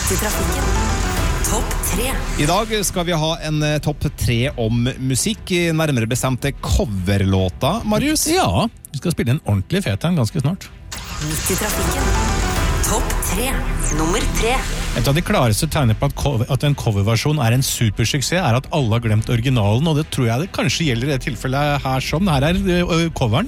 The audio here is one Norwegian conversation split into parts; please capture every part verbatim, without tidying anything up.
Midt i trafikken. Topp tre. I dag skal vi ha en topp tre om musikk, nærmere bestemt coverlåta, Marius. Ja, vi skal spille en ordentlig fet en ganske snart. Midt i trafikken. Topp tre. Nummer tre. Et av de klareste tegner på at, cover, at en coverversjon er en supersuksess er at alle har glemt originalen, og det tror jeg det kanskje gjelder i det tilfellet her som. Her er uh, coveren.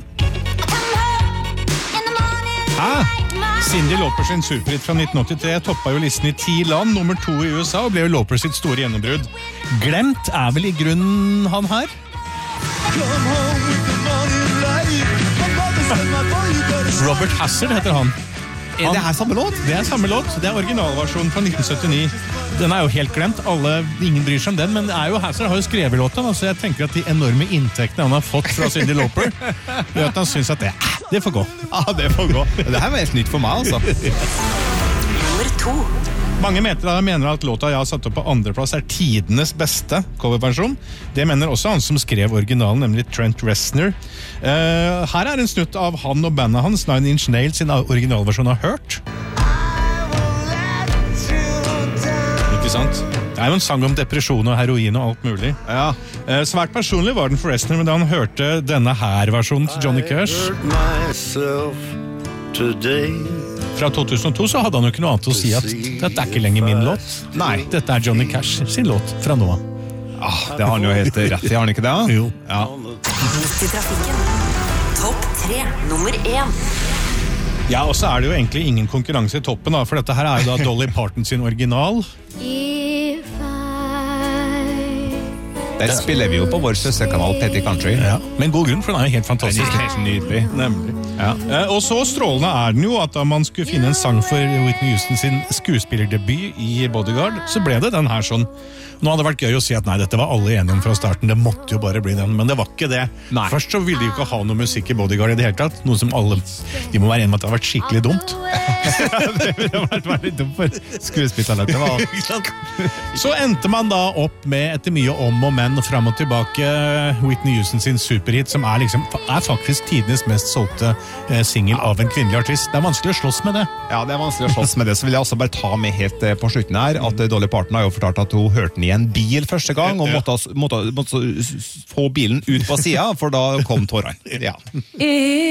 Hæ? Cyndi Lauper sin superhit fra nitten åttitre toppa jo listen i ti land, nummer to i U S A, og ble jo Lauper sitt store gjennombrudd. Glemt er vel i grunnen han her? Robert Hazard heter han. Er det her samme låt? Det er samme låt, det er originalversjonen fra nitten syttini. Den er jo helt glemt, alle, ingen bryr seg om den, men er jo, Hazard har jo skrevet låten, så jeg tenker at de enorme inntektene han har fått fra Cyndi Lauper, gjør at han synes at det, det får gå. Ja, det får gå. Det her var helt nytt for meg, altså. Nummer to. Mange mener, mener at låta jeg har satt opp på andreplass er tidenes beste coverversjon. Det mener også han som skrev originalen, nemlig Trent Reznor. Uh, her er en snutt av han og bandet hans, Nine Inch Nails, sin originalversjon av Hurt. Ikke sant? Det er jo en sang om depresjon og heroin og alt mulig. Ja. Uh, svært personlig var den for Reznor, men da han hørte denne her versjonen til Johnny Cash fra to tusen og to, så hadde han jo ikke noe annet å si at dette er ikke lenger min låt. Nei. Dette er Johnny Cash sin låt fra nå av. Ah, det har han jo helt rett i, har han ikke det? Jo. Ja. Midt i trafikken. Topp tre. Nummer én. Ja, og så er det jo egentlig ingen konkurranse i toppen, da, for dette her er jo da Dolly Parton sin original. Der spiller vi jo på vår søsterkanal Petty Country. Ja, men god grunn, for den er jo helt fantastisk. Den er helt nydelig. Nemlig. Ja. Eh, og så strålende er den jo at da man skulle finne en sang for Whitney Houston sin skuespillerdebut i Bodyguard, så ble det den her sånn. Nå hadde det vært gøy å si at nei, dette var alle enige om fra starten, det måtte jo bare bli den, men det var ikke det. Nei. Først så ville de jo ikke ha noe musikk i Bodyguard i det hele tatt, noe som alle, de må være enige om at det har vært skikkelig dumt. Det ville vært veldig dumt for skuespillertallet. Så endte man da opp med etter mye om og men fram og tilbake Whitney Houston sin superhit, som er, liksom, er faktisk tidenes mest solgte eh, single av en kvinnelig artist. Det er vanskelig å slåss med det. Ja, det er vanskelig å slåss med det. Så vil jeg også bare ta med helt på slutten her, at Dolly Parton har jo fortalt at hun hørte den i en bil første gang, og måtte, måtte, måtte få bilen ut på siden, for da kom tårene. Ja.